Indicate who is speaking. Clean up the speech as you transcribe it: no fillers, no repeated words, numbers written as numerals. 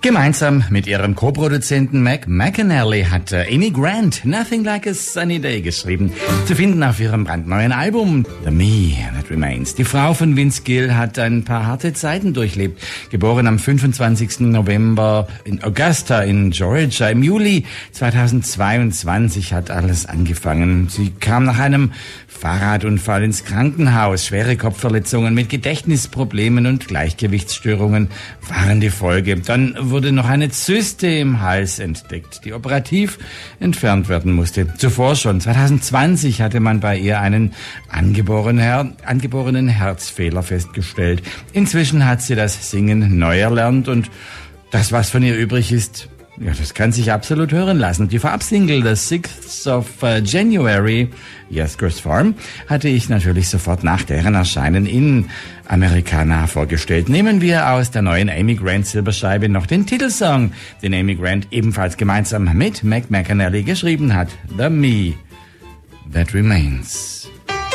Speaker 1: Gemeinsam mit ihrem Co-Produzenten Mac McAnally hat Amy Grant Nothing Like a Sunny Day geschrieben. Zu finden auf ihrem brandneuen Album The Me That Remains. Die Frau von Vince Gill hat ein paar harte Zeiten durchlebt. Geboren am 25. November in Augusta in Georgia. Im Juli 2022 hat alles angefangen. Sie kam nach einem Fahrradunfall ins Krankenhaus. Schwere Kopfverletzungen mit Gedächtnisproblemen und Gleichgewichtsstörungen waren die Folge. Dann wurde noch eine Zyste im Hals entdeckt, die operativ entfernt werden musste. Zuvor schon, 2020, hatte man bei ihr einen angeborenen Herzfehler festgestellt. Inzwischen hat sie das Singen neu erlernt und das, was von ihr übrig ist, ja, das kann sich absolut hören lassen. Die Vorabsingle The 6th of January, Yes, Chris Farm, hatte ich natürlich sofort nach deren Erscheinen in Americana vorgestellt. Nehmen wir aus der neuen Amy Grant Silberscheibe noch den Titelsong, den Amy Grant ebenfalls gemeinsam mit Mac McAnally geschrieben hat. The Me That Remains.